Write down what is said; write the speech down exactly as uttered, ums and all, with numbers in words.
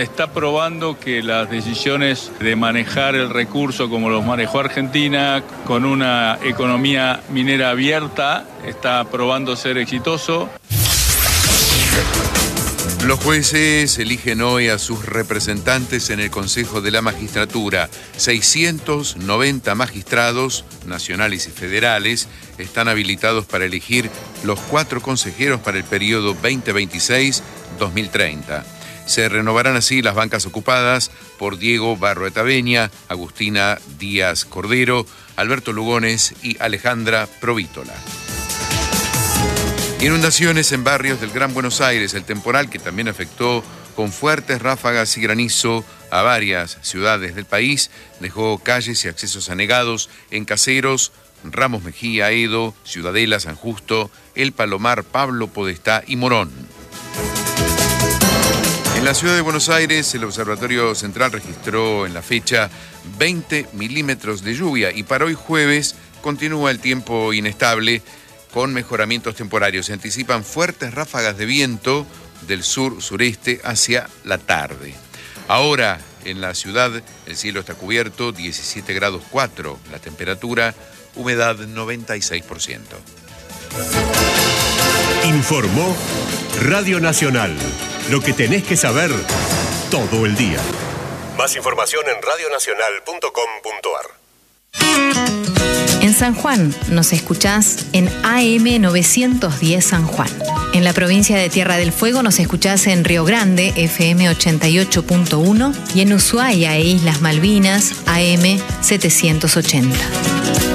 Está probando que las decisiones de manejar el recurso como los manejó Argentina, con una economía minera abierta, está probando ser exitoso. Los jueces eligen hoy a sus representantes en el Consejo de la Magistratura. seiscientos noventa magistrados, nacionales y federales, están habilitados para elegir los cuatro consejeros para el periodo veinte veintiséis a dos mil treinta. Se renovarán así las bancas ocupadas por Diego Barroetaveña, Agustina Díaz Cordero, Alberto Lugones y Alejandra Provítola. Inundaciones en barrios del Gran Buenos Aires. El temporal, que también afectó con fuertes ráfagas y granizo a varias ciudades del país, dejó calles y accesos anegados en Caseros, Ramos Mejía, Edo, Ciudadela, San Justo, El Palomar, Pablo Podestá y Morón. En la ciudad de Buenos Aires, el Observatorio Central registró en la fecha veinte milímetros de lluvia y para hoy jueves continúa el tiempo inestable con mejoramientos temporarios. Se anticipan fuertes ráfagas de viento del sur-sureste hacia la tarde. Ahora, en la ciudad, el cielo está cubierto, diecisiete grados cuatro, la temperatura, humedad noventa y seis por ciento. Informó Radio Nacional. Lo que tenés que saber todo el día. Más información en radio nacional punto com punto a r. En San Juan nos escuchás en A M novecientos diez San Juan. En la provincia de Tierra del Fuego nos escuchás en Río Grande, F M ochenta y ocho punto uno, y en Ushuaia e Islas Malvinas, A M setecientos ochenta.